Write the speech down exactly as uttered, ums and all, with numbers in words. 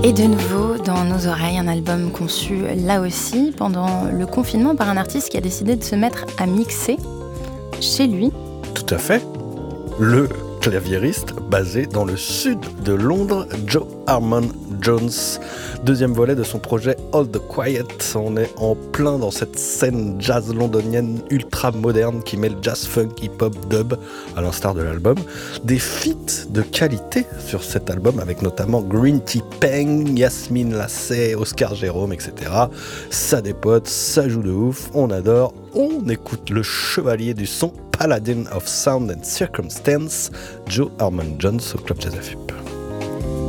Et de nouveau, dans nos oreilles, un album conçu là aussi pendant le confinement par un artiste qui a décidé de se mettre à mixer chez lui. Tout à fait. Le claviériste basé dans le sud de Londres, Joe Harmon Jones. Deuxième volet de son projet All the Quiet. On est en plein dans cette scène jazz londonienne ultra moderne qui mêle jazz, funk, hip-hop, dub, à l'instar de l'album. Des feats de qualité sur cet album avec notamment Green Tea Peng, Yasmine Lassay, Oscar Jérôme, et cetera. Ça dépote, ça joue de ouf, on adore. On écoute le chevalier du son, Paladin of Sound and Circumstance, Joe Harmon Jones au Club Jazz F U P.